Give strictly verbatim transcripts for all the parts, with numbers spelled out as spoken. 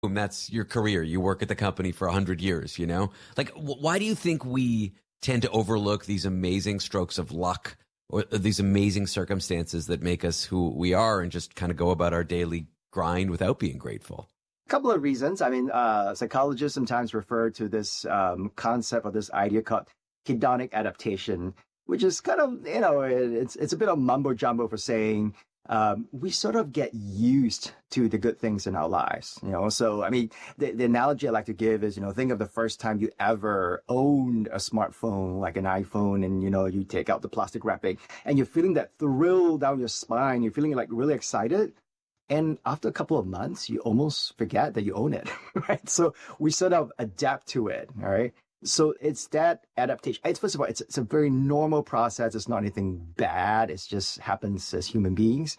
boom, that's your career. You work at the company for a hundred years, you know? Like, w- why do you think we tend to overlook these amazing strokes of luck or these amazing circumstances that make us who we are and just kind of go about our daily grind without being grateful? A couple of reasons. I mean, uh, psychologists sometimes refer to this um, concept or this idea called hedonic adaptation, which is kind of, you know, it's it's a bit of mumbo jumbo for saying um, we sort of get used to the good things in our lives, you know. So, I mean, the, the analogy I like to give is, you know, think of the first time you ever owned a smartphone, like an iPhone, and, you know, you take out the plastic wrapping and you're feeling that thrill down your spine. You're feeling like really excited. And after a couple of months, you almost forget that you own it, right? So we sort of adapt to it, all right? So it's that adaptation. It's, first of all, it's, it's a very normal process. It's not anything bad. It just happens as human beings.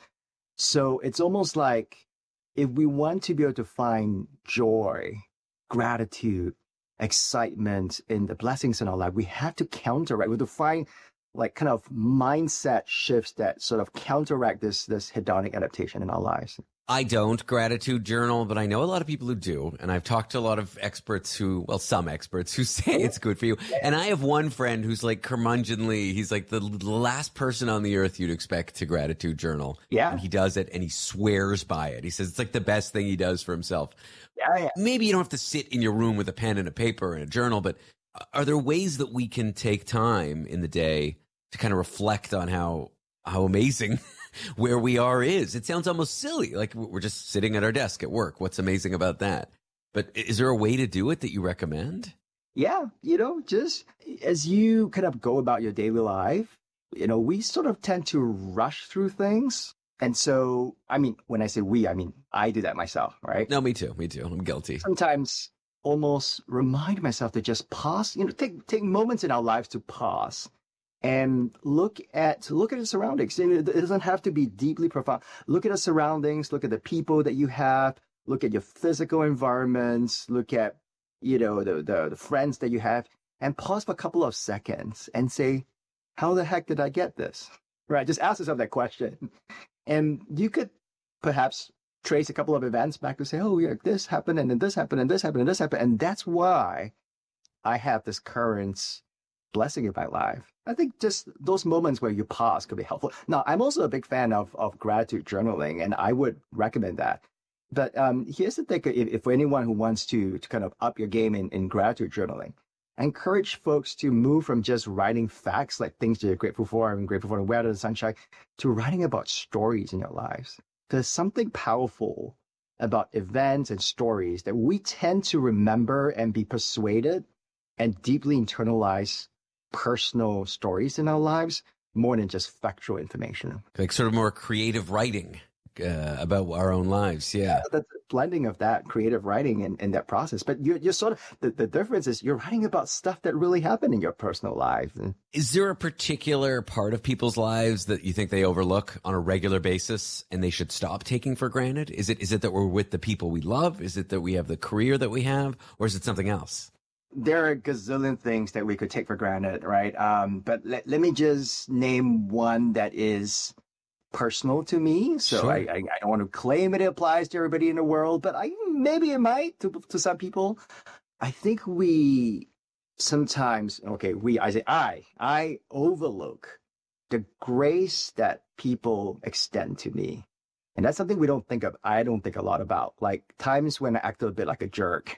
So it's almost like if we want to be able to find joy, gratitude, excitement in the blessings in our life, we have to counteract. We have to find like kind of mindset shifts that sort of counteract this, this hedonic adaptation in our lives. I don't gratitude journal, but I know a lot of people who do. And I've talked to a lot of experts who, well, some experts who say it's good for you. And I have one friend who's like curmudgeonly. He's like the last person on the earth you'd expect to gratitude journal. Yeah. And he does it and he swears by it. He says it's like the best thing he does for himself. Yeah, yeah. Maybe you don't have to sit in your room with a pen and a paper and a journal, but are there ways that we can take time in the day to kind of reflect on how, how amazing where we are is? It sounds almost silly. Like we're just sitting at our desk at work. What's amazing about that? But is there a way to do it that you recommend? Yeah. You know, just as you kind of go about your daily life, you know, we sort of tend to rush through things. And so, I mean, when I say we, I mean, I do that myself, right? No, me too. Me too. I'm guilty. Sometimes almost remind myself to just pause, you know, take, take moments in our lives to pause and look at look at the surroundings. It doesn't have to be deeply profound. Look at the surroundings. Look at the people that you have. Look at your physical environments. Look at, you know, the, the, the friends that you have. And pause for a couple of seconds and say, how the heck did I get this? Right? Just ask yourself that question. And you could perhaps trace a couple of events back to say, oh, yeah, this happened, and then this happened, and this happened, and this happened. And that's why I have this current blessing in my life. I think just those moments where you pause could be helpful. Now, I'm also a big fan of, of gratitude journaling, and I would recommend that. But um, here's the thing, if, if for anyone who wants to, to kind of up your game in, in gratitude journaling, I encourage folks to move from just writing facts, like things that you're grateful for, I'm grateful for the weather, the sunshine, to writing about stories in your lives. There's something powerful about events and stories that we tend to remember and be persuaded and deeply internalize personal stories in our lives more than just factual information. Like sort of more creative writing uh, about our own lives. Yeah. yeah. That's a blending of that creative writing in, in that process. But you're, you're sort of, the, the difference is you're writing about stuff that really happened in your personal life. Is there a particular part of people's lives that you think they overlook on a regular basis and they should stop taking for granted? Is it, is it that we're with the people we love? Is it that we have the career that we have? Or is it something else? There are a gazillion things that we could take for granted, right? Um, but let, let me just name one that is personal to me. So Sure. I, I, I don't want to claim it applies to everybody in the world, but I maybe it might to, to some people. I think we sometimes, okay, we, I say I, I overlook the grace that people extend to me. And that's something we don't think of. I don't think a lot about. Like times when I acted a bit like a jerk.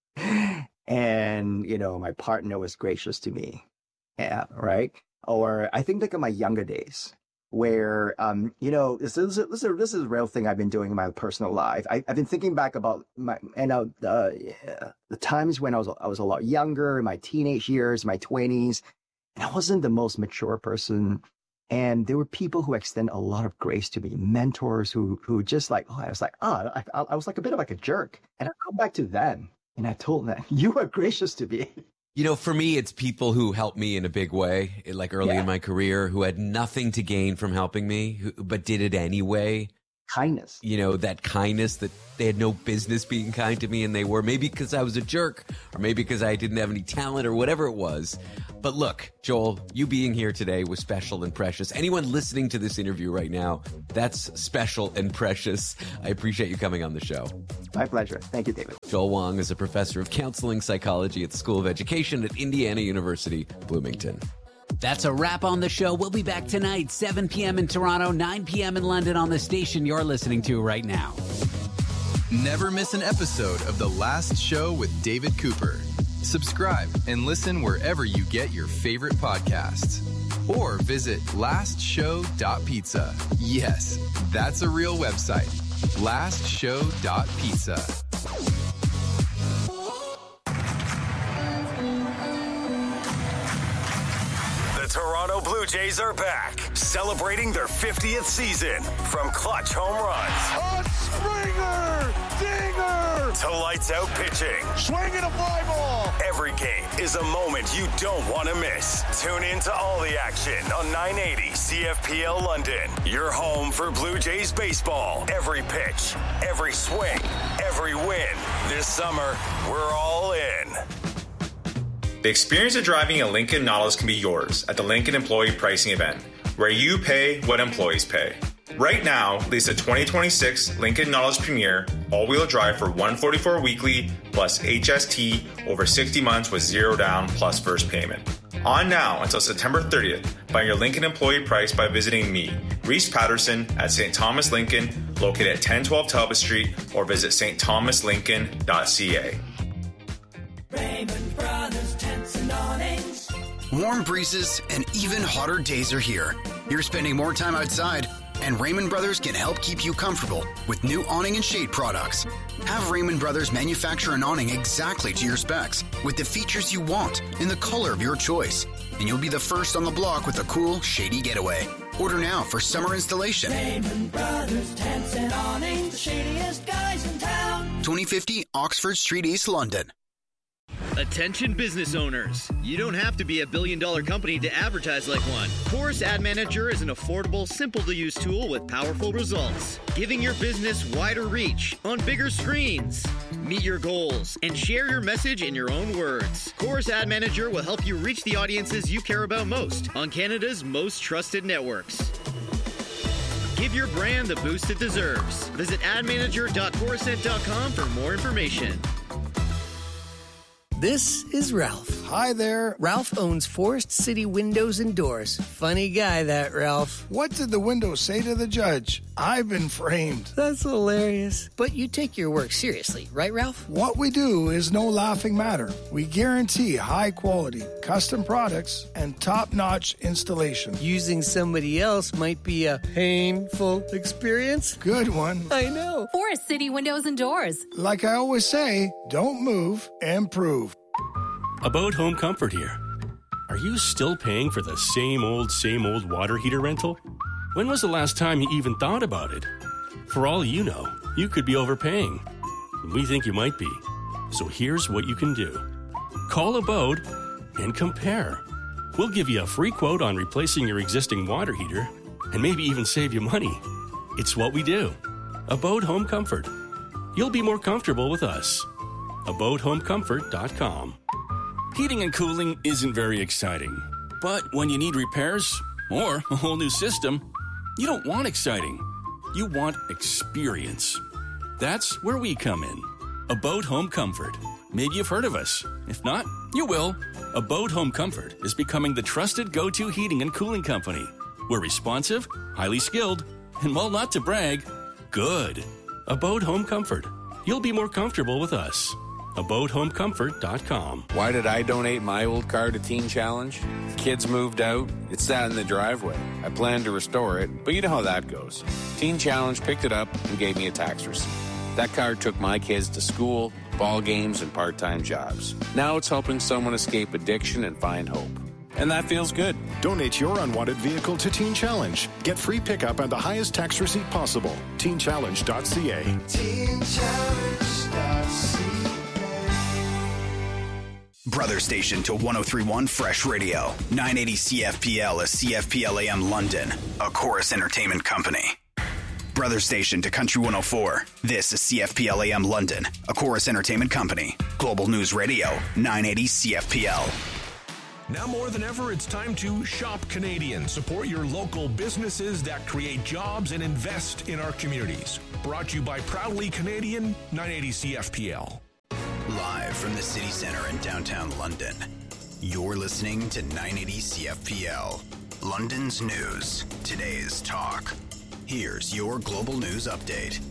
And, you know, my partner was gracious to me. Yeah, right? Or I think like in my younger days where, um, you know, this is, this is, this is a real thing I've been doing in my personal life. I, I've been thinking back about my, and uh, uh, yeah, the times when I was, I was a lot younger, in my teenage years, my twenties, and I wasn't the most mature person. And there were people who extend a lot of grace to me, mentors who, who just like, oh, I was like, oh, I, I was like a bit of like a jerk. And I go back to them. And I told them, you are gracious to me. You know, for me, it's people who helped me in a big way, like early Yeah. in my career, who had nothing to gain from helping me, who, but did it anyway. Kindness. You know, that kindness that they had no business being kind to me, and they were, maybe because I was a jerk, or maybe because I didn't have any talent, or whatever it was. But look, Joel, you being here today was special and precious. Anyone listening to this interview right now, that's special and precious. I appreciate you coming on the show. My pleasure. Thank you, David. Joel Wong is a professor of counseling psychology at the School of Education at Indiana University, Bloomington. That's a wrap on the show. We'll be back tonight, seven p.m. in Toronto, nine p.m. in London on the station you're listening to right now. Never miss an episode of The Last Show with David Cooper. Subscribe and listen wherever you get your favorite podcasts. Or visit last show dot pizza. Yes, that's a real website. last show dot pizza. The Toronto Blue Jays are back, celebrating their fiftieth season. From clutch home runs, a Springer, dinger, to lights out pitching, swinging a fly ball. Every game is a moment you don't want to miss. Tune in to all the action on nine eighty C F P L London. Your home for Blue Jays baseball. Every pitch, every swing, every win. This summer, we're all in. The experience of driving a Lincoln Nautilus can be yours at the Lincoln Employee Pricing Event, where you pay what employees pay. Right now, lease a twenty twenty-six Lincoln Nautilus Premier all-wheel drive for one hundred forty-four dollars weekly plus H S T over sixty months with zero down plus first payment. On now until September thirtieth, find your Lincoln employee price by visiting me, Reese Patterson, at Saint Thomas Lincoln, located at ten twelve Talbot Street, or visit s t thomas lincoln dot c a. Raymond Brothers Tents and Awnings. Warm breezes and even hotter days are here. You're spending more time outside, and Raymond Brothers can help keep you comfortable with new awning and shade products. Have Raymond Brothers manufacture an awning exactly to your specs with the features you want in the color of your choice, and you'll be the first on the block with a cool, shady getaway. Order now for summer installation. Raymond Brothers Tents and Awnings, the shadiest guys in town. twenty fifty Oxford Street, East London. Attention business owners. You don't have to be a billion dollar company to advertise like one. Chorus Ad Manager is an affordable, simple to use tool with powerful results, giving your business wider reach on bigger screens. Meet your goals and share your message in your own words. Chorus Ad Manager will help you reach the audiences you care about most on Canada's most trusted networks. Give your brand the boost it deserves. Visit ad manager dot chorusnet dot com for more information. This is Ralph. Hi there. Ralph owns Forest City Windows and Doors. Funny guy, that Ralph. What did the window say to the judge? I've been framed. That's hilarious. But you take your work seriously, right, Ralph? What we do is no laughing matter. We guarantee high quality, custom products, and top-notch installation. Using somebody else might be a painful experience. Good one. I know. Forest City Windows and Doors. Like I always say, don't move, improve. About Home Comfort here. Are you still paying for the same old, same old water heater rental? When was the last time you even thought about it? For all you know, you could be overpaying. We think you might be. So here's what you can do. Call Abode and compare. We'll give you a free quote on replacing your existing water heater and maybe even save you money. It's what we do. Abode Home Comfort. You'll be more comfortable with us. abode home comfort dot com. Heating and cooling isn't very exciting. But when you need repairs or a whole new system, you don't want exciting. You want experience. That's where we come in. Abode Home Comfort. Maybe you've heard of us. If not, you will. Abode Home Comfort is becoming the trusted go-to heating and cooling company. We're responsive, highly skilled, and while not to brag, good. Abode Home Comfort. You'll be more comfortable with us. abode home comfort dot com. Why did I donate my old car to Teen Challenge? Kids moved out. It sat in the driveway. I planned to restore it, but you know how that goes. Teen Challenge picked it up and gave me a tax receipt. That car took my kids to school, ball games, and part-time jobs. Now it's helping someone escape addiction and find hope. And that feels good. Donate your unwanted vehicle to Teen Challenge. Get free pickup and the highest tax receipt possible. teen challenge dot c a. teen challenge dot c a. Brother station to one oh three point one Fresh Radio. nine eighty C F P L is C F P L A M London, a Chorus Entertainment company. Brother station to Country one oh four. This is C F P L A M London, a Chorus Entertainment company. Global News Radio, nine eighty C F P L. Now more than ever, it's time to shop Canadian. Support your local businesses that create jobs and invest in our communities. Brought to you by Proudly Canadian, nine eighty C F P L. Live from the city center in downtown London, you're listening to nine eighty C F P L. London's news, today's talk. Here's your global news update.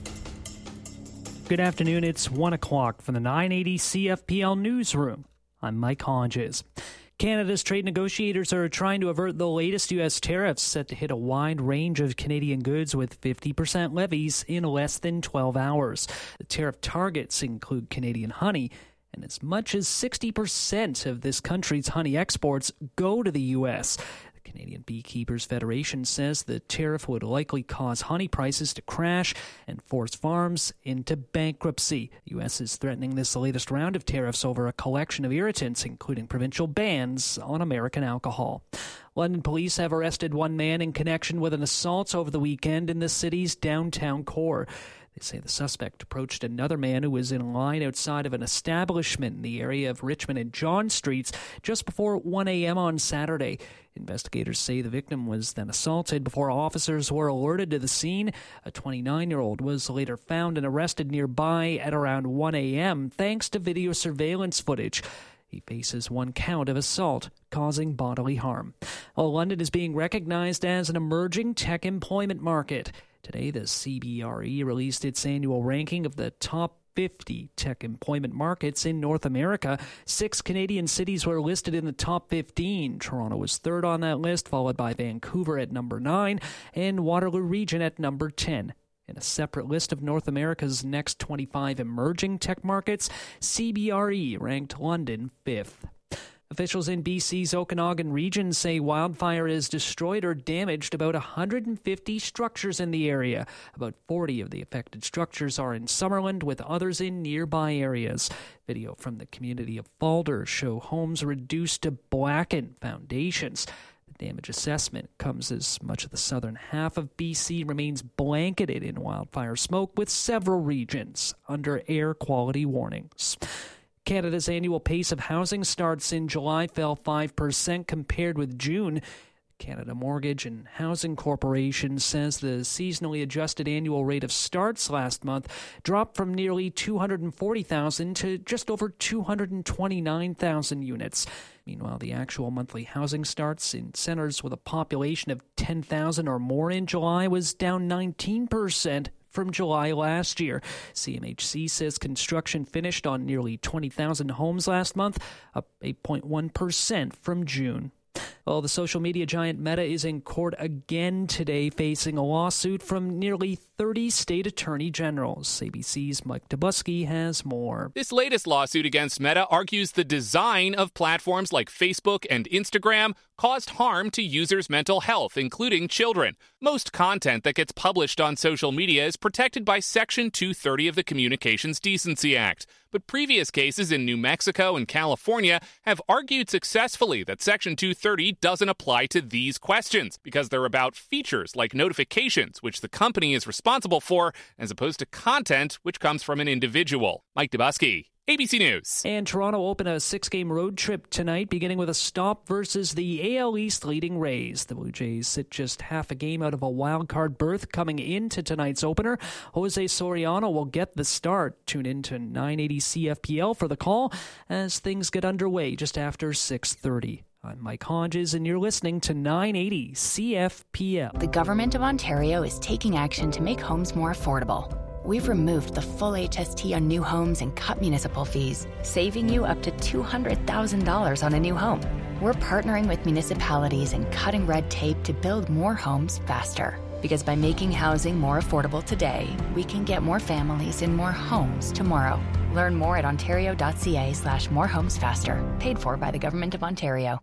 Good afternoon. It's one o'clock from the nine eighty C F P L newsroom. I'm Mike Hodges. Canada's trade negotiators are trying to avert the latest U S tariffs set to hit a wide range of Canadian goods with fifty percent levies in less than twelve hours. The tariff targets include Canadian honey, and as much as sixty percent of this country's honey exports go to the U S. The Canadian Beekeepers Federation says the tariff would likely cause honey prices to crash and force farms into bankruptcy. The U S is threatening this latest round of tariffs over a collection of irritants, including provincial bans on American alcohol. London police have arrested one man in connection with an assault over the weekend in the city's downtown core. They say the suspect approached another man who was in line outside of an establishment in the area of Richmond and John Streets just before one a.m. on Saturday. Investigators say the victim was then assaulted before officers were alerted to the scene. A twenty-nine-year-old was later found and arrested nearby at around one a.m. thanks to video surveillance footage. He faces one count of assault causing bodily harm. Well, London is being recognized as an emerging tech employment market. Today, the C B R E released its annual ranking of the top fifty tech employment markets in North America. Six Canadian cities were listed in the top fifteen. Toronto was third on that list, followed by Vancouver at number nine and Waterloo Region at number ten. In a separate list of North America's next twenty-five emerging tech markets, C B R E ranked London fifth. Officials in B C's Okanagan region say wildfire has destroyed or damaged about one hundred fifty structures in the area. About forty of the affected structures are in Summerland, with others in nearby areas. Video from the community of Falder show homes reduced to blackened foundations. The damage assessment comes as much of the southern half of B C remains blanketed in wildfire smoke, with several regions under air quality warnings. Canada's annual pace of housing starts in July fell five percent compared with June. Canada Mortgage and Housing Corporation says the seasonally adjusted annual rate of starts last month dropped from nearly two hundred forty thousand to just over two hundred twenty-nine thousand units. Meanwhile, the actual monthly housing starts in centres with a population of ten thousand or more in July was down nineteen percent from July last year. C M H C says construction finished on nearly twenty thousand homes last month, up eight point one percent from June. Well, the social media giant Meta is in court again today, facing a lawsuit from nearly thirty state attorney generals. A B C's Mike Dubusky has more. This latest lawsuit against Meta argues the design of platforms like Facebook and Instagram caused harm to users' mental health, including children. Most content that gets published on social media is protected by Section two thirty of the Communications Decency Act. But previous cases in New Mexico and California have argued successfully that Section two thirty doesn't apply to these questions because they're about features like notifications, which the company is responsible for, as opposed to content which comes from an individual. Mike Dubusky, A B C News. And Toronto open a six-game road trip tonight, beginning with a stop versus the A L East leading Rays. The Blue Jays sit just half a game out of a wild-card berth coming into tonight's opener. Jose Soriano will get the start. Tune in to nine eighty C F P L for the call as things get underway just after six thirty. I'm Mike Hodges, and you're listening to nine eighty C F P L. The Government of Ontario is taking action to make homes more affordable. We've removed the full H S T on new homes and cut municipal fees, saving you up to two hundred thousand dollars on a new home. We're partnering with municipalities and cutting red tape to build more homes faster. Because by making housing more affordable today, we can get more families in more homes tomorrow. Learn more at ontario.ca slash more homes faster. Paid for by the Government of Ontario.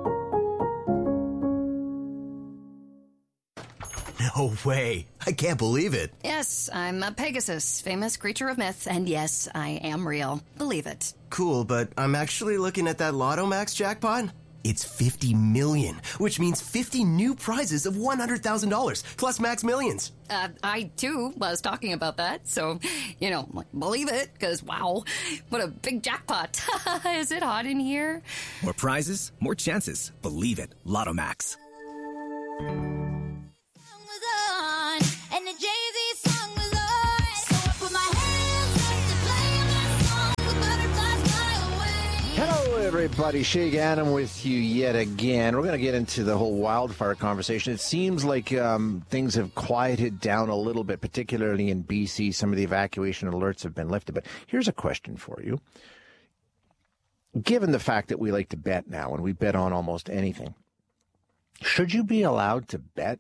No way. I can't believe it. Yes, I'm a Pegasus, famous creature of myth, and yes, I am real. Believe it. Cool, but I'm actually looking at that Lotto Max jackpot. It's fifty million, which means fifty new prizes of one hundred thousand dollars, plus Max Millions. Uh, I, too, was talking about that, so, you know, believe it, because, wow, what a big jackpot. Is it hot in here? More prizes, more chances. Believe it. Lotto Max. Everybody, Shay Gannon with you yet again. We're going to get into the whole wildfire conversation. It seems like um, things have quieted down a little bit, particularly in B C. Some of the evacuation alerts have been lifted. But here's a question for you. Given the fact that we like to bet now, and we bet on almost anything, should you be allowed to bet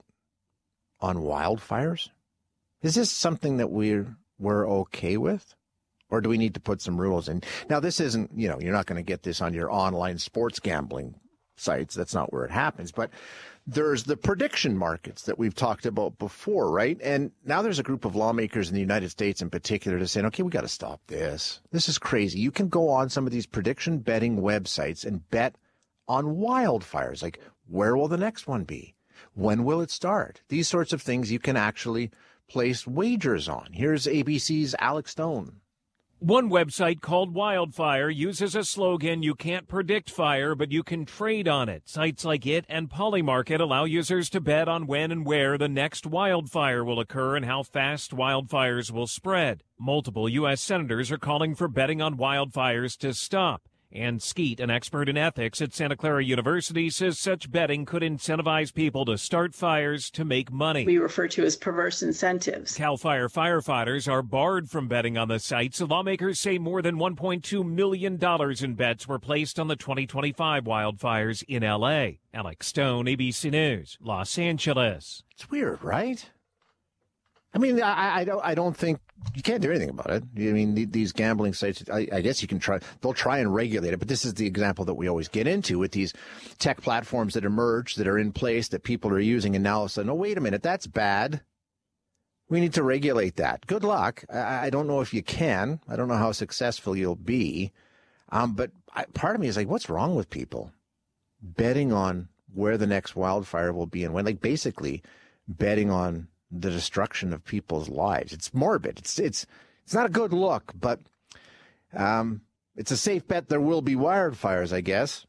on wildfires? Is this something that we're we're okay with? Or do we need to put some rules in? Now, this isn't, you know, you're not going to get this on your online sports gambling sites. That's not where it happens. But there's the prediction markets that we've talked about before, right? And now there's a group of lawmakers in the United States in particular to saying, okay, we got to stop this. This is crazy. You can go on some of these prediction betting websites and bet on wildfires. Like, where will the next one be? When will it start? These sorts of things you can actually place wagers on. Here's A B C's Alex Stone. One website called Wildfire uses a slogan, "You can't predict fire, but you can trade on it." Sites like it and Polymarket allow users to bet on when and where the next wildfire will occur and how fast wildfires will spread. Multiple U S senators are calling for betting on wildfires to stop. Ann Skeet, an expert in ethics at Santa Clara University, says such betting could incentivize people to start fires to make money. We refer to as perverse incentives. CAL FIRE firefighters are barred from betting on the sites. Lawmakers say more than one point two million dollars in bets were placed on the twenty twenty-five wildfires in L A. Alex Stone, A B C News, Los Angeles. It's weird, right? I mean, I, I don't. I don't think you can't do anything about it. I mean, the, these gambling sites. I, I guess you can try. They'll try and regulate it, but this is the example that we always get into with these tech platforms that emerge, that are in place, that people are using, and now all of a sudden, oh, wait a minute, that's bad. We need to regulate that. Good luck. I, I don't know if you can. I don't know how successful you'll be. Um, but I, part of me is like, what's wrong with people betting on where the next wildfire will be and when? Like, basically, betting on the destruction of people's lives. It's morbid. It's it's it's not a good look, but um, it's a safe bet there will be wildfires, I guess.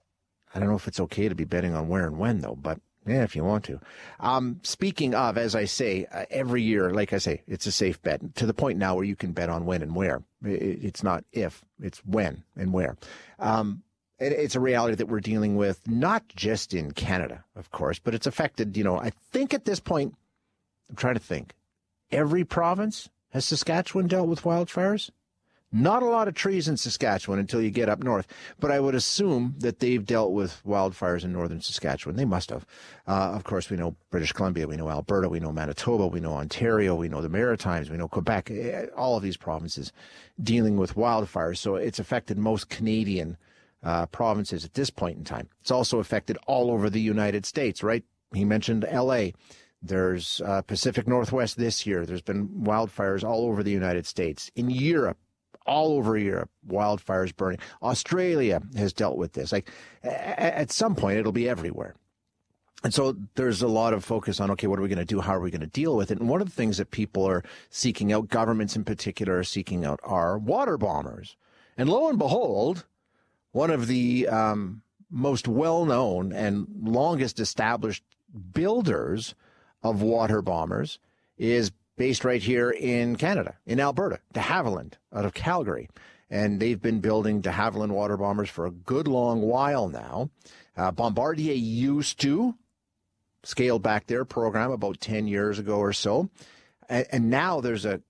I don't know if it's okay to be betting on where and when, though, but yeah, if you want to. Um, speaking of, as I say, uh, every year, like I say, it's a safe bet to the point now where you can bet on when and where. It, it's not if, it's when and where. Um, it, it's a reality that we're dealing with, not just in Canada, of course, but it's affected, you know, I think at this point, I'm trying to think. Every province? Has Saskatchewan dealt with wildfires? Not a lot of trees in Saskatchewan until you get up north, but I would assume that they've dealt with wildfires in northern Saskatchewan. They must have. Uh, of course, we know British Columbia, we know Alberta, we know Manitoba, we know Ontario, we know the Maritimes, we know Quebec, all of these provinces dealing with wildfires. So it's affected most Canadian uh, provinces at this point in time. It's also affected all over the United States, right? He mentioned L A. There's uh, Pacific Northwest this year. There's been wildfires all over the United States. In Europe, all over Europe, wildfires burning. Australia has dealt with this. Like, at some point, it'll be everywhere. And so there's a lot of focus on, okay, what are we going to do? How are we going to deal with it? And one of the things that people are seeking out, governments in particular are seeking out, are water bombers. And lo and behold, one of the um, most well-known and longest established builders of water bombers is based right here in Canada, in Alberta, de Havilland, out of Calgary. And they've been building de Havilland water bombers for a good long while now. Uh, Bombardier used to scale back their program about ten years ago or so. And, and now there's a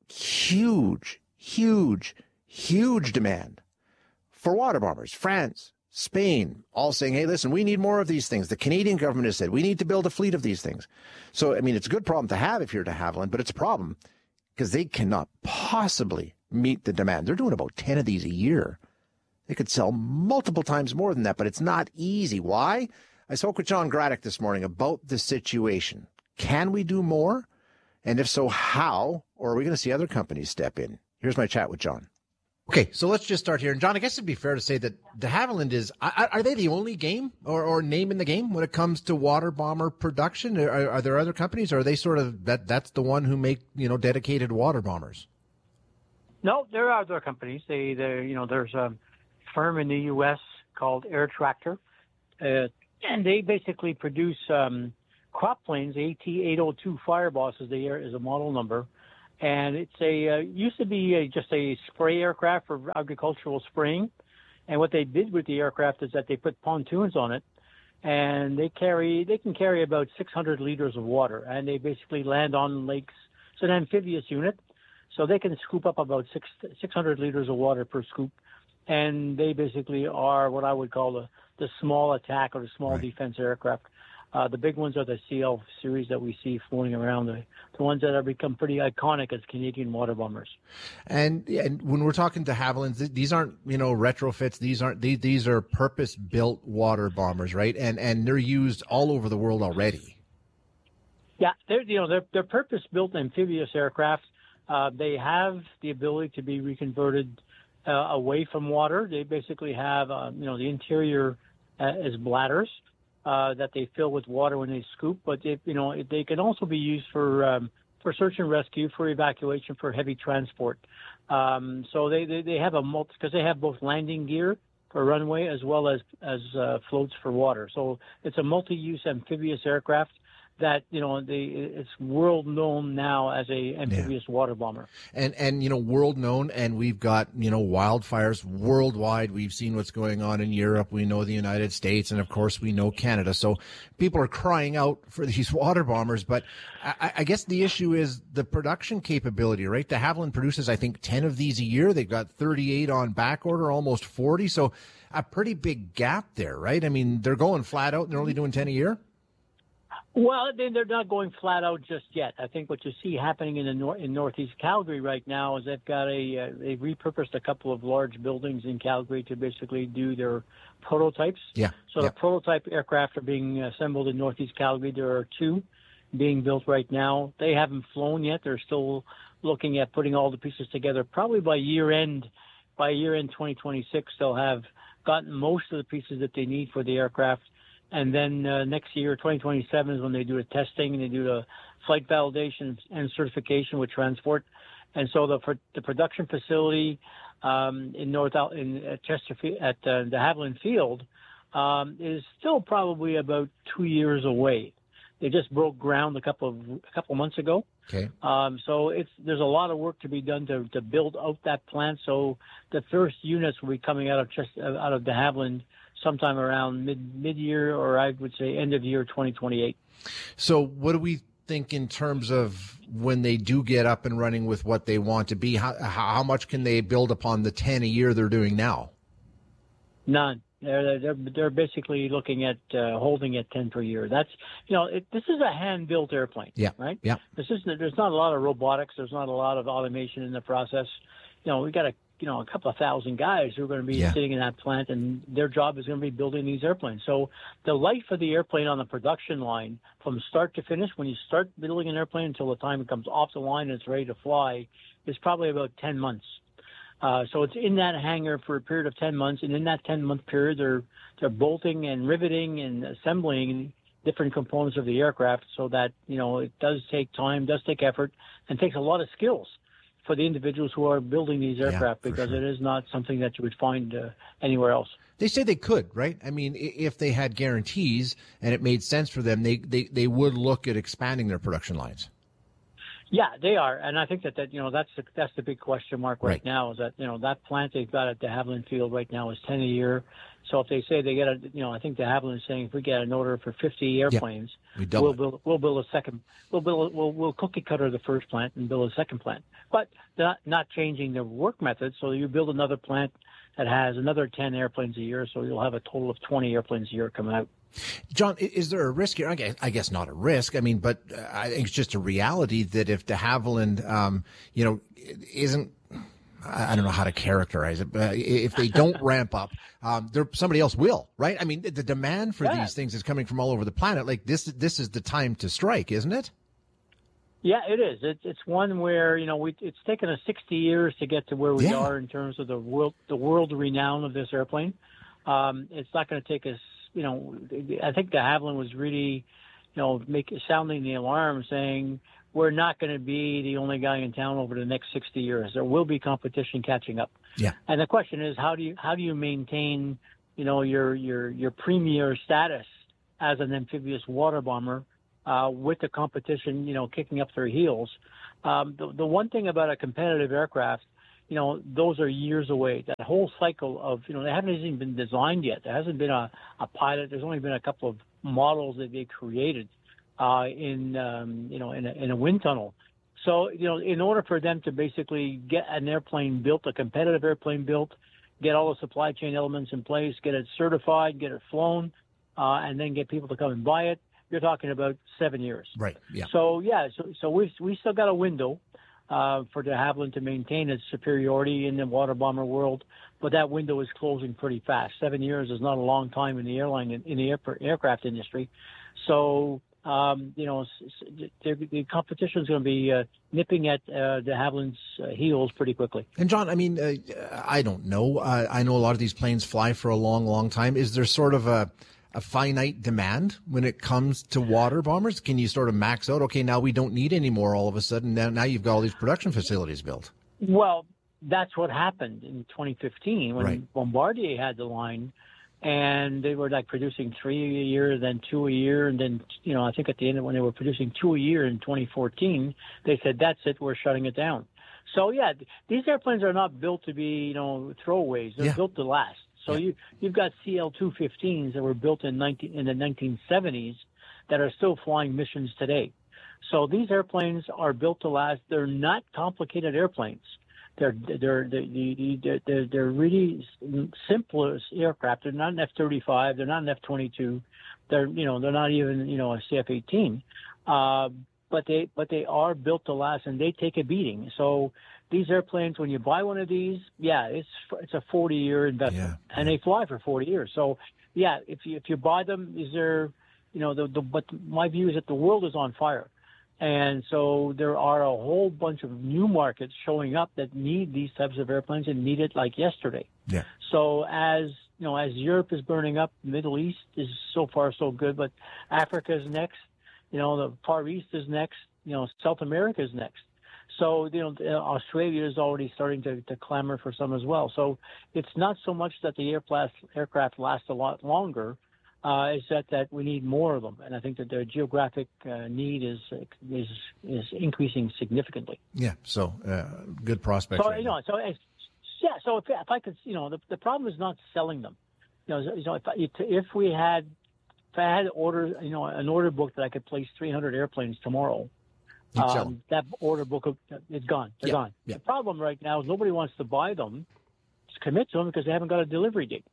huge, huge, huge demand for water bombers. France, Spain, all saying, hey, listen, we need more of these things. The Canadian government has said, we need to build a fleet of these things. So, I mean, it's a good problem to have if you're de Havilland, but it's a problem because they cannot possibly meet the demand. They're doing about ten of these a year. They could sell multiple times more than that, but it's not easy. Why? I spoke with John Graddick this morning about the situation. Can we do more? And if so, how? Or are we going to see other companies step in? Here's my chat with John. Okay, so let's just start here. And John, I guess it'd be fair to say that de Havilland is, are, are they the only game or, or name in the game when it comes to water bomber production? Are, are there other companies, or are they sort of, that that's the one who make, you know, dedicated water bombers? No, there are other companies. They, they you know, there's a firm in the U S called Air Tractor, uh, and they basically produce um, crop planes. A T eight oh two Fireboss is, the, is a model number. And it's a uh, used to be a, just a spray aircraft for agricultural spraying. And what they did with the aircraft is that they put pontoons on it, and they carry they can carry about six hundred liters of water, and they basically land on lakes. It's an amphibious unit, so they can scoop up about six six hundred liters of water per scoop. And they basically are what I would call the the small attack or the small right. defense aircraft. Uh, the big ones are the C L series that we see floating around, the, the ones that have become pretty iconic as Canadian water bombers. And and when we're talking de Havilland, these aren't, you know, retrofits. These aren't these, these are purpose-built water bombers, right? And and they're used all over the world already. Yeah, they're you know they're they're purpose-built amphibious aircraft. Uh, they have the ability to be reconverted uh, away from water. They basically have uh, you know the interior uh, as bladders. Uh, that they fill with water when they scoop, but they, you know they can also be used for um, for search and rescue, for evacuation, for heavy transport. Um, so they, they, they have a multi because they have both landing gear for runway as well as as uh, floats for water. So it's a multi-use amphibious aircraft that, you know, they, it's world known now as a amphibious yeah. water bomber. And, and, you know, world known, and we've got, you know, wildfires worldwide. We've seen what's going on in Europe. We know the United States, and of course we know Canada. So people are crying out for these water bombers, but I, I guess the issue is the production capability, right? De Havilland produces, I think, ten of these a year. They've got thirty-eight on back order, almost forty. So a pretty big gap there, right? I mean, they're going flat out and they're only doing ten a year. Well, they're not going flat out just yet. I think what you see happening in the nor- in Northeast Calgary right now is they've got a uh, they've repurposed a couple of large buildings in Calgary to basically do their prototypes. Yeah. So yeah. the prototype aircraft are being assembled in Northeast Calgary. There are two being built right now. They haven't flown yet. They're still looking at putting all the pieces together. Probably by year end, by year end twenty twenty-six, they'll have gotten most of the pieces that they need for the aircraft. And then uh, next year, twenty twenty-seven, is when they do the testing and they do the flight validation and certification with transport. And so the for the production facility um, in North in at Chesterfield at uh, de Havilland Field um, is still probably about two years away. They just broke ground a couple of a couple of months ago. Okay. Um, so it's there's a lot of work to be done to to build out that plant. So the first units will be coming out of Chest- out of de Havilland sometime around mid mid year, or I would say end of year twenty twenty-eight. So what do we think in terms of when they do get up and running with what they want to be? How how much can they build upon the ten a year they're doing now? None. They're they're they're basically looking at uh, holding at ten per year. That's you know it, this is a hand built airplane. Yeah. Right. Yeah. This is there's not a lot of robotics. There's not a lot of automation in the process. You know we got a you know a couple of thousand guys who are going to be yeah. sitting in that plant, and their job is going to be building these airplanes. So the life of the airplane on the production line from start to finish, when you start building an airplane until the time it comes off the line and it's ready to fly, is probably about ten months. Uh, so it's in that hangar for a period of ten months, and in that ten-month period, they're they're bolting and riveting and assembling different components of the aircraft. So that you know it does take time, does take effort, and takes a lot of skills for the individuals who are building these aircraft, yeah, because sure. it is not something that you would find uh, anywhere else. They say they could, right? I mean, if they had guarantees and it made sense for them, they they, they would look at expanding their production lines. Yeah, they are, and I think that, that you know that's the that's the big question mark right, right. now is that you know that plant they've got at de Havilland Field right now is ten a year. So if they say they get a you know I think de Havilland is saying if we get an order for fifty airplanes, yeah, we we'll build we'll build a second we'll build we'll we'll cookie cutter the first plant and build a second plant, but not not changing the work method. So you build another plant that has another ten airplanes a year, so you'll have a total of twenty airplanes a year coming out. John, is there a risk here? I guess, I guess not a risk. I mean, but I think it's just a reality that if de Havilland, um, you know, isn't, I don't know how to characterize it, but if they don't ramp up, um, there somebody else will, right? I mean, the demand for yeah. these things is coming from all over the planet. Like this, this is the time to strike, isn't it? Yeah, it is. It's it's one where you know we it's taken us sixty years to get to where we yeah. are in terms of the world the world renown of this airplane. Um, it's not going to take us. You know, I think de Havilland was really, you know, make sounding the alarm, saying we're not going to be the only guy in town over the next sixty years. There will be competition catching up. Yeah. And the question is, how do you how do you maintain, you know, your your your premier status as an amphibious water bomber? Uh, with the competition, you know, kicking up their heels. Um, the, the one thing about a competitive aircraft, you know, those are years away. That whole cycle of, you know, they haven't even been designed yet. There hasn't been a, a pilot. There's only been a couple of models that they created uh, in, um, you know, in a, in a wind tunnel. So, you know, in order for them to basically get an airplane built, a competitive airplane built, get all the supply chain elements in place, get it certified, get it flown, uh, and then get people to come and buy it, you're talking about seven years. Right. Yeah. So yeah. So so we we still got a window uh, for de Havilland to maintain its superiority in the water bomber world, but that window is closing pretty fast. Seven years is not a long time in the airline in the air, aircraft industry. So um, you know the competition is going to be uh, nipping at uh, de Havilland's uh, heels pretty quickly. And John, I mean, uh, I don't know. Uh, I know a lot of these planes fly for a long, long time. Is there sort of a a finite demand when it comes to water bombers? Can you sort of max out? Okay, now we don't need any more all of a sudden. Now, now you've got all these production facilities built. Well, that's what happened in twenty fifteen when right. Bombardier had the line, and they were like producing three a year, then two a year, and then, you know, I think at the end when they were producing two a year in twenty fourteen, they said, that's it, we're shutting it down. So, yeah, these airplanes are not built to be, you know, throwaways. They're yeah. built to last. So yeah. you, you've got C L two fifteens that were built in, nineteen, in the nineteen seventies that are still flying missions today. So these airplanes are built to last. They're not complicated airplanes. They're they're they're they're, they're really simplest aircraft. They're not an F thirty-five. They're not an F twenty-two. They're you know they're not even you know a C F eighteen. Uh, but they but they are built to last, and they take a beating. So these airplanes, when you buy one of these, yeah, it's it's a forty-year investment, yeah. and they fly for forty years. So, yeah, if you if you buy them, is there, you know, the, the but my view is that the world is on fire, and so there are a whole bunch of new markets showing up that need these types of airplanes and need it like yesterday. Yeah. So as you know, as Europe is burning up, the Middle East is so far so good, but Africa is next. You know, the Far East is next. You know, South America is next. So, you know, Australia is already starting to, to clamor for some as well. So it's not so much that the aircraft, aircraft last a lot longer, uh, it's that, that we need more of them. And I think that the geographic uh, need is, is is increasing significantly. Yeah, so uh, good prospects. So, right you know, so, it's, yeah, so if, if I could, you know, the, the problem is not selling them. You know, so if, if we had, if I had order, you know, an order book that I could place three hundred airplanes tomorrow, Um, that order book is gone. They're yeah, gone. Yeah. The problem right now is nobody wants to buy them, to commit to them because they haven't got a delivery date.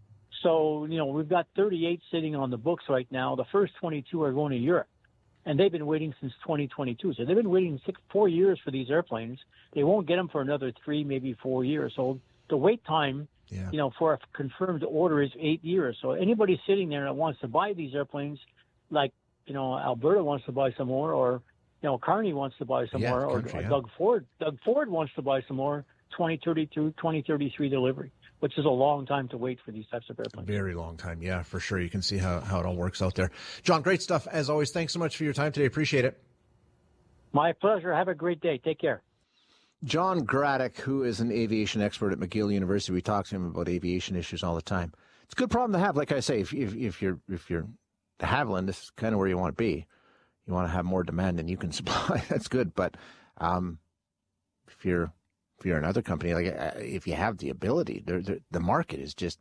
So, you know, we've got thirty-eight sitting on the books right now. The first twenty-two are going to Europe, and they've been waiting since twenty twenty-two. So they've been waiting six, four years for these airplanes. They won't get them for another three, maybe four years. So the wait time, yeah. you know, for a confirmed order is eight years. So anybody sitting there that wants to buy these airplanes, like, you know, Alberta wants to buy some more, or you know, Carney wants to buy some yeah, more, or, country, or yeah. Doug Ford. Doug Ford wants to buy some more. twenty thirty-two, twenty thirty-three delivery, which is a long time to wait for these types of airplanes. Very long time, yeah, for sure. You can see how, how it all works out there. John, great stuff as always. Thanks so much for your time today. Appreciate it. My pleasure. Have a great day. Take care. John Graddick, who is an aviation expert at McGill University. We talk to him about aviation issues all the time. It's a good problem to have. Like I say, if, if, if you're if you're de Havilland, this is kind of where you want to be. You want to have more demand than you can supply. That's good. But um, if you're if you're another company, like uh, if you have the ability, they're, they're, the market is just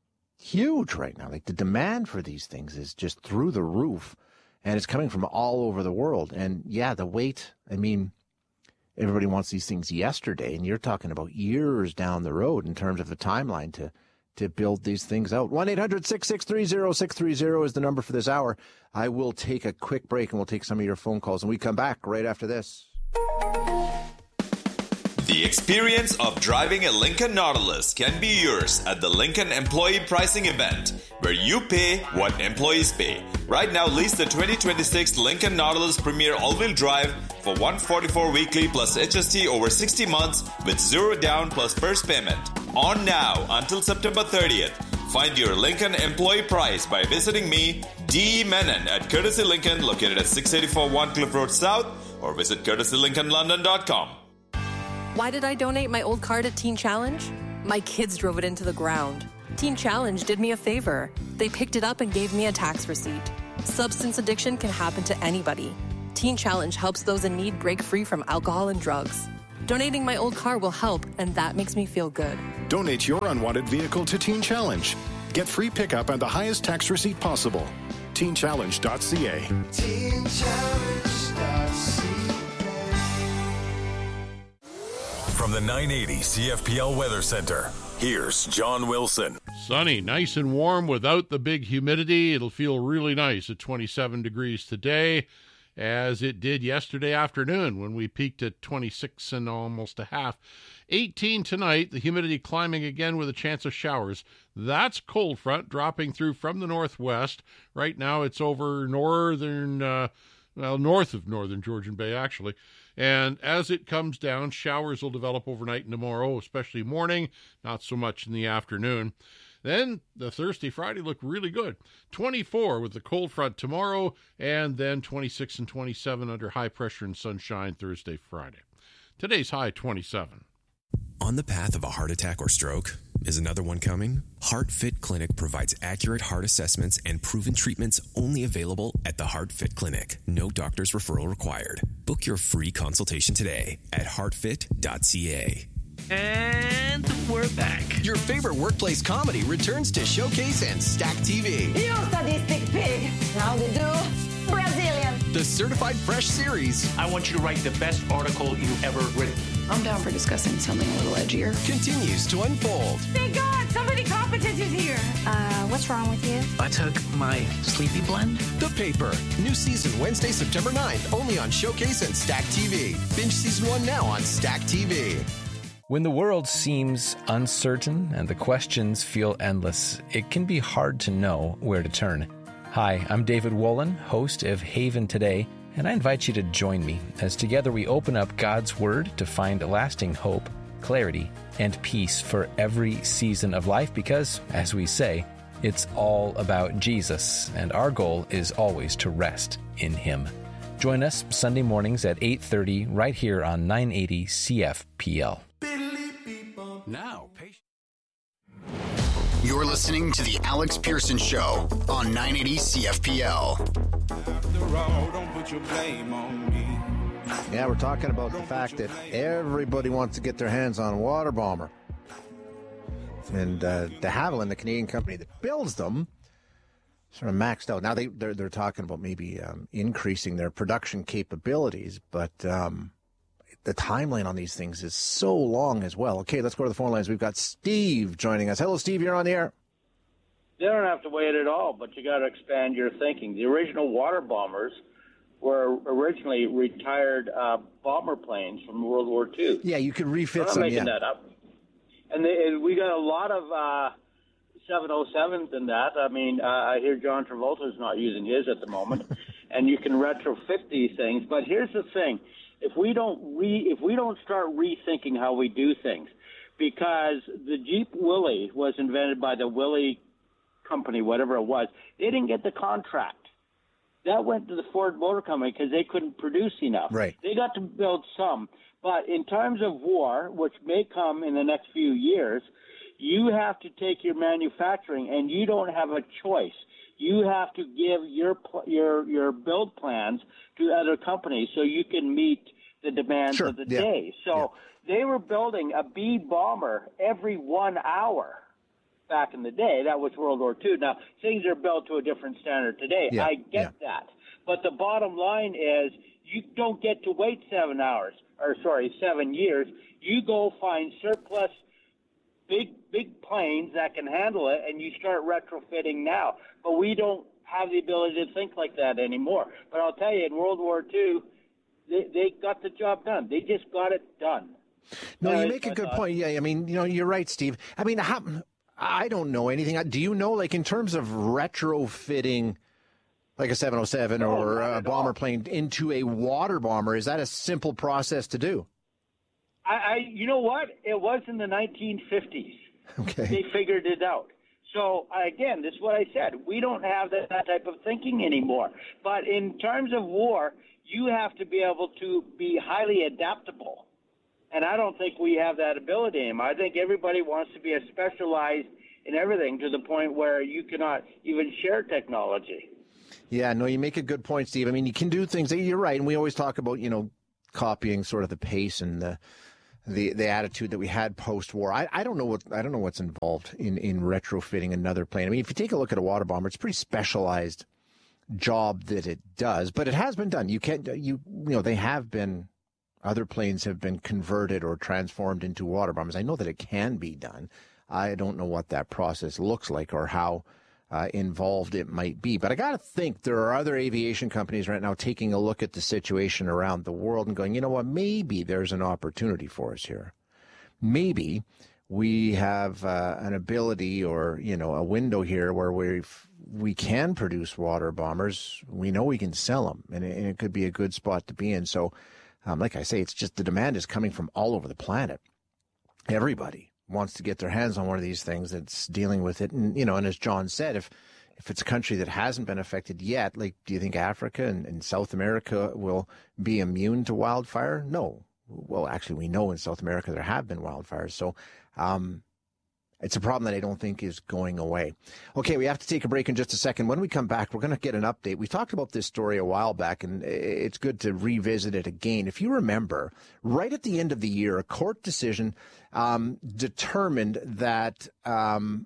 huge right now. Like the demand for these things is just through the roof, and it's coming from all over the world. And yeah, the wait. I mean, everybody wants these things yesterday, and you're talking about years down the road in terms of the timeline to. to build these things out. one eight hundred six six three zero six three zero is the number for this hour. I will take a quick break, and we'll take some of your phone calls, and we come back right after this. The The experience of driving a Lincoln Nautilus can be yours at the Lincoln Employee Pricing Event, where you pay what employees pay. Right now, lease the twenty twenty-six Lincoln Nautilus Premier All-Wheel Drive for one hundred forty-four dollars weekly plus H S T over sixty months with zero down plus first payment. On now until September thirtieth. Find your Lincoln employee price by visiting me, D. Menon, at Courtesy Lincoln, located at six eighty-four One Cliff Road South, or visit courtesy lincoln london dot com. Why did I donate my old car to Teen Challenge? My kids drove it into the ground. Teen Challenge did me a favor. They picked it up and gave me a tax receipt. Substance addiction can happen to anybody. Teen Challenge helps those in need break free from alcohol and drugs. Donating my old car will help, and that makes me feel good. Donate your unwanted vehicle to Teen Challenge. Get free pickup and the highest tax receipt possible. teen challenge dot c a. teen challenge dot c a. From the nine eighty C F P L Weather Center, here's John Wilson. Sunny, nice and warm without the big humidity. It'll feel really nice at twenty-seven degrees today, as it did yesterday afternoon when we peaked at twenty-six and almost a half. eighteen tonight, the humidity climbing again with a chance of showers. That's cold front dropping through from the northwest. Right now it's over northern, uh, well, north of northern Georgian Bay, actually. And as it comes down, showers will develop overnight and tomorrow, especially morning, not so much in the afternoon. Then the Thursday, Friday look really good. twenty-four with the cold front tomorrow, and then twenty-six and twenty-seven under high pressure and sunshine Thursday, Friday. Today's high twenty-seven. On the path of a heart attack or stroke? Is another one coming? HeartFit Clinic provides accurate heart assessments and proven treatments only available at the HeartFit Clinic. No doctor's referral required. Book your free consultation today at heart fit dot c a. And we're back. Your favorite workplace comedy returns to Showcase and Stack T V. You sadistic pig. How to do? Brazilian. The Certified Fresh series. I want you to write the best article you've ever written. I'm down for discussing something a little edgier. Continues to unfold. Thank God, somebody competent is here. Uh, what's wrong with you? I took my sleepy blend. The Paper. New season Wednesday, September ninth. Only on Showcase and Stack T V. Binge season one now on Stack T V. When the world seems uncertain and the questions feel endless, it can be hard to know where to turn. Hi, I'm David Wolin, host of Haven Today, and I invite you to join me as together we open up God's Word to find lasting hope, clarity, and peace for every season of life because, as we say, it's all about Jesus, and our goal is always to rest in Him. Join us Sunday mornings at eight thirty right here on nine eighty C F P L. Now, you're listening to the Alex Pearson Show on nine eighty C F P L. After all, don't put your blame on me. Yeah, we're talking about the fact that everybody wants to get their hands on a water bomber. And uh, de Havilland, the Canadian company that builds them, sort of maxed out. Now they, they're, they're talking about maybe um, increasing their production capabilities, but um, the timeline on these things is so long as well. Okay, let's go to the phone lines. We've got Steve joining us. Hello, Steve. You're on the air. You don't have to wait at all, but you got to expand your thinking. The original water bombers were originally retired uh, bomber planes from World War Two. Yeah, you could refit I'm not some. making Yeah. that up. And, they, and we got a lot of uh, seven oh sevens in that. I mean, uh, I hear John Travolta's not using his at the moment, and you can retrofit these things. But here's the thing: if we don't re, if we don't start rethinking how we do things, because the Jeep Willys was invented by the Willys company, whatever it was, they didn't get the contract. That went to the Ford Motor Company because they couldn't produce enough. Right. They got to build some. But in times of war, which may come in the next few years, you have to take your manufacturing, and you don't have a choice. You have to give your your your build plans to other companies so you can meet the demands Sure. of the Yeah. day. So yeah. They were building a B bomber every one hour back in the day. That was World War Two. Now, things are built to a different standard today. Yeah. I get that. But the bottom line is you don't get to wait seven hours, or sorry, seven years. You go find surplus big, big planes that can handle it, and you start retrofitting now. But we don't have the ability to think like that anymore. But I'll tell you, in World War Two, they, they got the job done. They just got it done. No, Uh, you make a good uh, point. Yeah, I mean, you know, you're right, Steve. I mean, how, I don't know anything. Do you know, like, in terms of retrofitting, like a seven oh seven No, or not a at bomber all. plane into a water bomber, is that a simple process to do? I, I, you know what? It was in the nineteen fifties. Okay. They figured it out. So again, this is what I said. We don't have that, that type of thinking anymore. But in terms of war, you have to be able to be highly adaptable. And I don't think we have that ability anymore. I think everybody wants to be a specialized in everything to the point where you cannot even share technology. Yeah, no, you make a good point, Steve. I mean, you can do things. You're right, and we always talk about, you know, copying sort of the pace and the the, the attitude that we had post-war. I, I don't know what I don't know what's involved in, in retrofitting another plane. I mean, if you take a look at a water bomber, it's a pretty specialized job that it does, but it has been done. You can't you you know they have been other planes have been converted or transformed into water bombers. I know that it can be done. I don't know what that process looks like or how uh, involved it might be. But I got to think there are other aviation companies right now taking a look at the situation around the world and going, you know what, maybe there's an opportunity for us here. Maybe we have uh, an ability or, you know, a window here where we we can produce water bombers. We know we can sell them, and it, and it could be a good spot to be in. So, um, like I say, it's just the demand is coming from all over the planet. Everybody wants to get their hands on one of these things that's dealing with it. And, you know, and as John said, if if it's a country that hasn't been affected yet, like, do you think Africa and, and South America will be immune to wildfire? No. Well, actually, we know in South America there have been wildfires. So um, it's a problem that I don't think is going away. Okay, we have to take a break in just a second. When we come back, we're going to get an update. We talked about this story a while back, and it's good to revisit it again. If you remember, right at the end of the year, a court decision um, determined that um,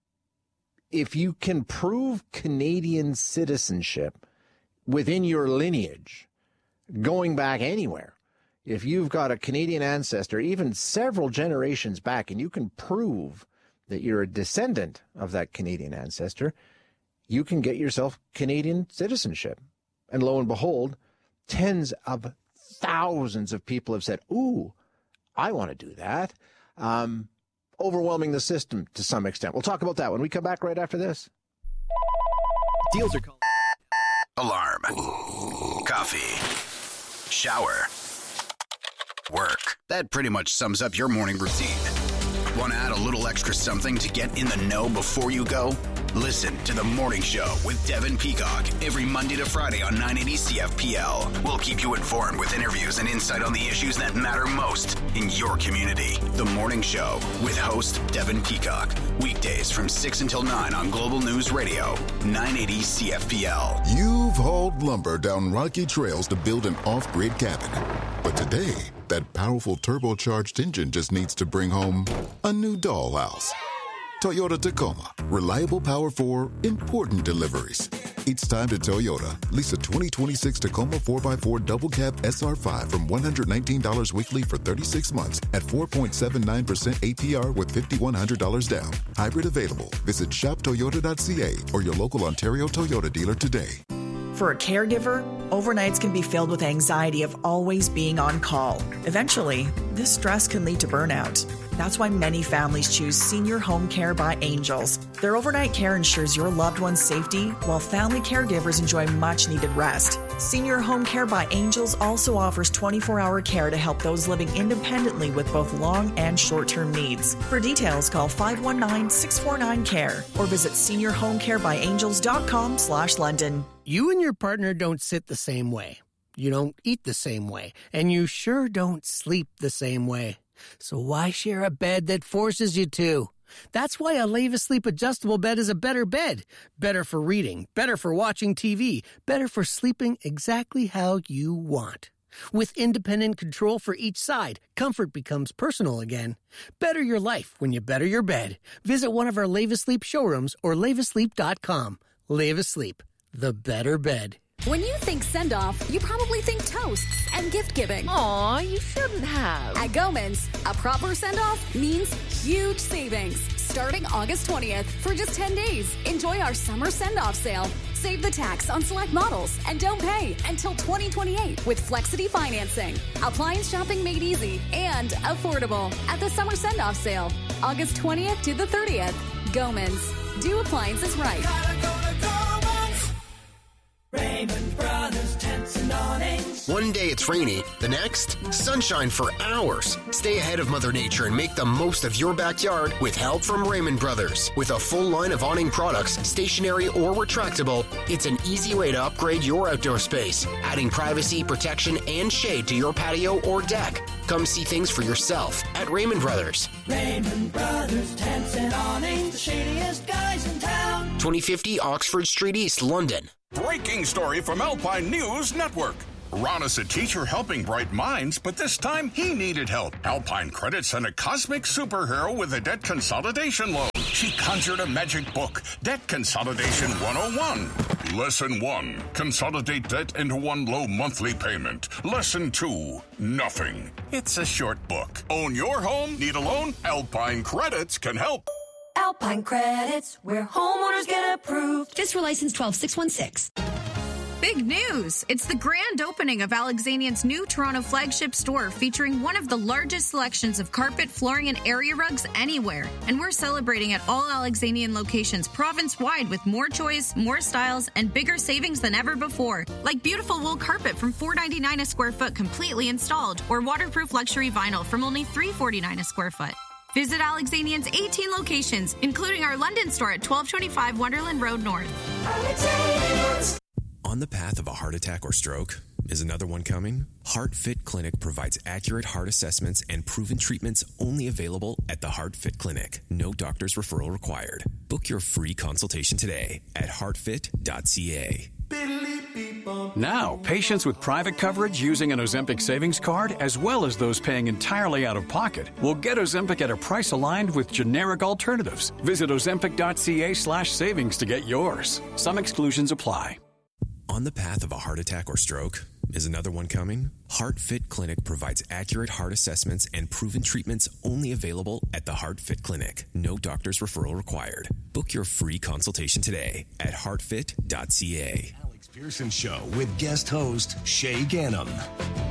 if you can prove Canadian citizenship within your lineage, going back anywhere, if you've got a Canadian ancestor, even several generations back, and you can prove that you're a descendant of that Canadian ancestor, you can get yourself Canadian citizenship. And lo and behold, tens of thousands of people have said, ooh, I want to do that. Um, overwhelming the system to some extent. We'll talk about that when we come back right after this. Deals are called. Alarm. Coffee. Shower. Work. That pretty much sums up your morning routine. Want to add a little extra something to get in the know before you go? Listen to The Morning Show with Devin Peacock every Monday to Friday on nine eighty C F P L. We'll keep you informed with interviews and insight on the issues that matter most in your community. The Morning Show with host Devin Peacock. Weekdays from six until nine on Global News Radio, nine eighty C F P L. You've hauled lumber down rocky trails to build an off-grid cabin. But today, that powerful turbocharged engine just needs to bring home a new dollhouse. Toyota Tacoma. Reliable power for important deliveries. It's time to Toyota. Lease a twenty twenty-six Tacoma four by four double cab S R five from one hundred nineteen dollars weekly for thirty-six months at four point seven nine percent A P R with five thousand one hundred dollars down. Hybrid available. Visit shop toyota dot c a or your local Ontario Toyota dealer today. For a caregiver, overnights can be filled with anxiety of always being on call. Eventually, this stress can lead to burnout. That's why many families choose Senior Home Care by Angels. Their overnight care ensures your loved one's safety, while family caregivers enjoy much-needed rest. Senior Home Care by Angels also offers twenty-four hour care to help those living independently with both long and short-term needs. For details, call five one nine, six four nine, C A R E or visit senior home care by angels dot com slash London. You and your partner don't sit the same way. You don't eat the same way. And you sure don't sleep the same way. So why share a bed that forces you to? That's why a Leva Sleep adjustable bed is a better bed. Better for reading, better for watching T V, better for sleeping exactly how you want. With independent control for each side, comfort becomes personal again. Better your life when you better your bed. Visit one of our Leva Sleep showrooms or leva sleep dot com. Leva Sleep, the better bed. When you think send-off, you probably think toasts and gift-giving. Aw, you shouldn't have. At Gomans, a proper send-off means huge savings. starting August twentieth for just ten days. Enjoy our summer send-off sale. Save the tax on select models and don't pay until twenty twenty-eight with Flexity financing. Appliance shopping made easy and affordable at the summer send-off sale, August twentieth to the thirtieth. Gomans. Do appliances right. Raymond Brothers Tents and Awnings. One day it's rainy, the next, sunshine for hours. Stay ahead of Mother Nature and make the most of your backyard with help from Raymond Brothers. With a full line of awning products, stationary or retractable, it's an easy way to upgrade your outdoor space, adding privacy, protection, and shade to your patio or deck. Come see things for yourself at Raymond Brothers. Raymond Brothers Tents and Awnings, the shadiest guys in town. twenty fifty Oxford Street East, London. Breaking story from Alpine News Network. Ron is a teacher helping bright minds, but this time he needed help. Alpine Credit sent a cosmic superhero with a debt consolidation loan. She conjured a magic book, Debt Consolidation one oh one. Lesson one, consolidate debt into one low monthly payment. Lesson two, nothing. It's a short book. Own your home? Need a loan? Alpine Credits can help. Alpine Credits, where homeowners get approved. Just for license twelve six one six. Big news! It's the grand opening of Alexanian's new Toronto flagship store featuring one of the largest selections of carpet, flooring, and area rugs anywhere. And we're celebrating at all Alexanian locations province-wide with more choice, more styles, and bigger savings than ever before. Like beautiful wool carpet from four dollars and ninety-nine cents a square foot completely installed, or waterproof luxury vinyl from only three dollars and forty-nine cents a square foot. Visit Alexanian's eighteen locations, including our London store at twelve twenty-five Wonderland Road North. Alexanians. On the path of a heart attack or stroke? Is another one coming? HeartFit Clinic provides accurate heart assessments and proven treatments only available at the HeartFit Clinic. No doctor's referral required. Book your free consultation today at heart fit dot c a. Now, patients with private coverage using an Ozempic savings card, as well as those paying entirely out of pocket, will get Ozempic at a price aligned with generic alternatives. Visit ozempic dot c a slash savings to get yours. Some exclusions apply. On the path of a heart attack or stroke? Is another one coming? HeartFit Clinic provides accurate heart assessments and proven treatments only available at the HeartFit Clinic. No doctor's referral required. Book your free consultation today at heart fit dot c a. Pearson Show with guest host Shay Gannam.